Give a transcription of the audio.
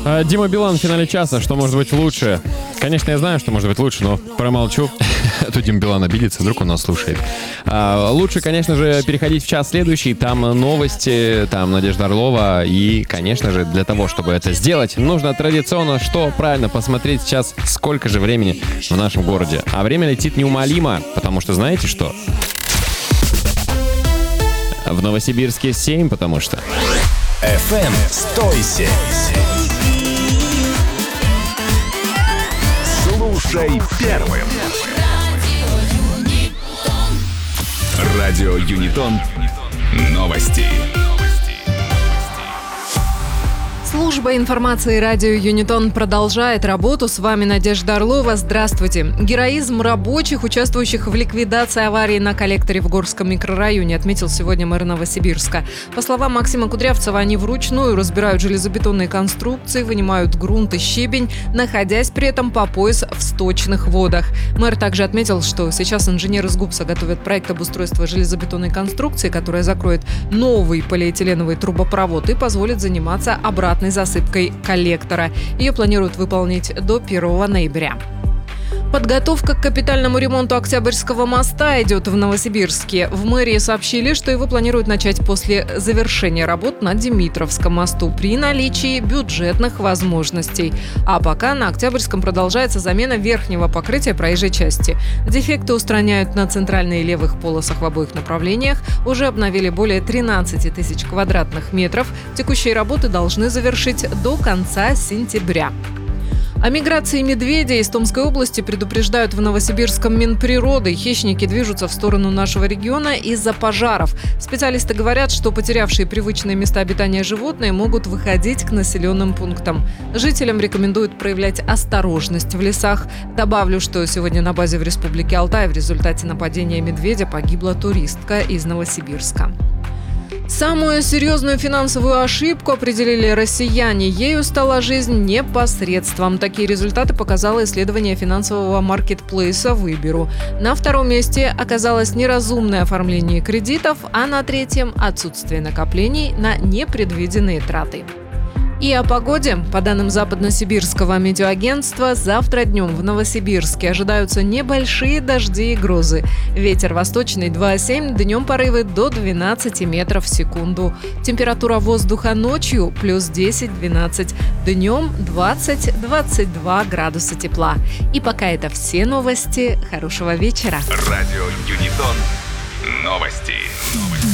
Дима Билан в финале часа. Что может быть лучше? Конечно, я знаю, что может быть лучше, но промолчу. А то Дима Билан обидится, вдруг он нас слушает. Лучше, конечно же, переходить в час следующий. Там новости, там Надежда Орлова. И, конечно же, для того, чтобы это сделать, нужно традиционно, что правильно посмотреть сейчас, сколько же времени в нашем городе. А время летит неумолимо, потому что знаете что? В Новосибирске 7, потому что... FM 107. Слушай первым. Радио Юнитон. Новости. Служба информации радио Юнитон продолжает работу. С вами Надежда Орлова. Здравствуйте. Героизм рабочих, участвующих в ликвидации аварии на коллекторе в Горском микрорайоне, отметил сегодня мэр Новосибирска. По словам Максима Кудрявцева, они вручную разбирают железобетонные конструкции, вынимают грунт и щебень, находясь при этом по пояс в сточных водах. Мэр также отметил, что сейчас инженеры с ГУПСа готовят проект обустройства железобетонной конструкции, которая закроет новый полиэтиленовый трубопровод и позволит заниматься обратной засыпкой коллектора. Ее планируют выполнить до 1 ноября. Подготовка к капитальному ремонту Октябрьского моста идет в Новосибирске. В мэрии сообщили, что его планируют начать после завершения работ на Димитровском мосту при наличии бюджетных возможностей. А пока на Октябрьском продолжается замена верхнего покрытия проезжей части. Дефекты устраняют на центральной и левых полосах в обоих направлениях. Уже обновили более 13 тысяч квадратных метров. Текущие работы должны завершить до конца сентября. О миграции медведя из Томской области предупреждают в Новосибирском Минприроды. Хищники движутся в сторону нашего региона из-за пожаров. Специалисты говорят, что потерявшие привычные места обитания животные могут выходить к населенным пунктам. Жителям рекомендуют проявлять осторожность в лесах. Добавлю, что сегодня на базе в Республике Алтай в результате нападения медведя погибла туристка из Новосибирска. Самую серьезную финансовую ошибку определили россияне. Ею стала жизнь непосредством. Такие результаты показало исследование финансового маркетплейса «Выберу». На втором месте оказалось неразумное оформление кредитов, а на третьем – отсутствие накоплений на непредвиденные траты. И о погоде. По данным Западносибирского метеоагентства, завтра днем в Новосибирске ожидаются небольшие дожди и грозы. Ветер восточный 2,7, днем порывы до 12 метров в секунду. Температура воздуха ночью плюс 10-12, днем 20-22 градуса тепла. И пока это все новости. Хорошего вечера. Радио Юнитон. Новости.